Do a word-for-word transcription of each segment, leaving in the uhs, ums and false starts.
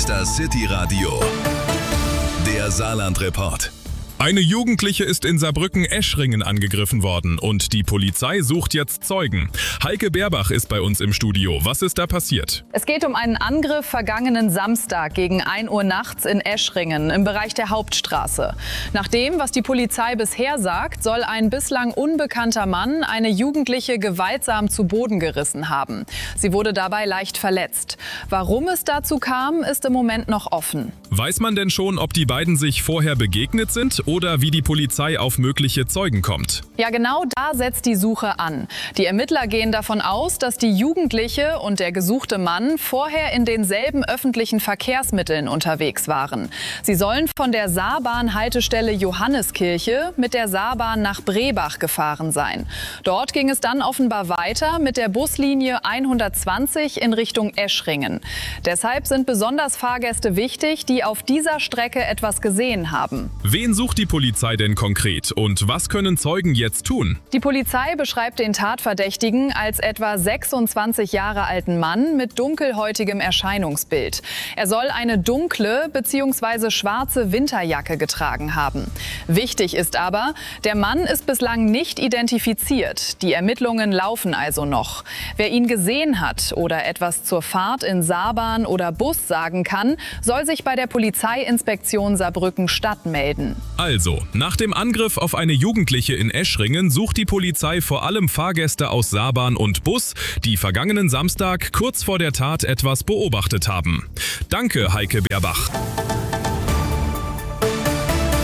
ist das City-Radio, der Saarland-Report. Eine Jugendliche ist in Saarbrücken-Eschringen angegriffen worden und die Polizei sucht jetzt Zeugen. Heike Berbach ist bei uns im Studio. Was ist da passiert? Es geht um einen Angriff vergangenen Samstag gegen ein Uhr nachts in Eschringen im Bereich der Hauptstraße. Nach dem, was die Polizei bisher sagt, soll ein bislang unbekannter Mann eine Jugendliche gewaltsam zu Boden gerissen haben. Sie wurde dabei leicht verletzt. Warum es dazu kam, ist im Moment noch offen. Weiß man denn schon, ob die beiden sich vorher begegnet sind oder wie die Polizei auf mögliche Zeugen kommt? Ja, genau da setzt die Suche an. Die Ermittler gehen davon aus, dass die Jugendliche und der gesuchte Mann vorher in denselben öffentlichen Verkehrsmitteln unterwegs waren. Sie sollen von der Saarbahn-Haltestelle Johanneskirche mit der Saarbahn nach Brebach gefahren sein. Dort ging es dann offenbar weiter mit der Buslinie hundertzwanzig in Richtung Eschringen. Deshalb sind besonders Fahrgäste wichtig, die auf dieser Strecke etwas gesehen haben. Wen sucht die Polizei denn konkret und was können Zeugen jetzt tun? Die Polizei beschreibt den Tatverdächtigen als etwa sechsundzwanzig Jahre alten Mann mit dunkelhäutigem Erscheinungsbild. Er soll eine dunkle bzw. schwarze Winterjacke getragen haben. Wichtig ist aber, der Mann ist bislang nicht identifiziert. Die Ermittlungen laufen also noch. Wer ihn gesehen hat oder etwas zur Fahrt in Saarbahn oder Bus sagen kann, soll sich bei der Polizeiinspektion Saarbrücken-Stadt melden. Also, nach dem Angriff auf eine Jugendliche in Eschringen sucht die Polizei vor allem Fahrgäste aus Saarbahn und Bus, die vergangenen Samstag kurz vor der Tat etwas beobachtet haben. Danke, Heike Berbach.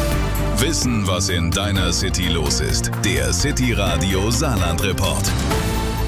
Wissen, was in deiner City los ist. Der City-Radio Saarland-Report.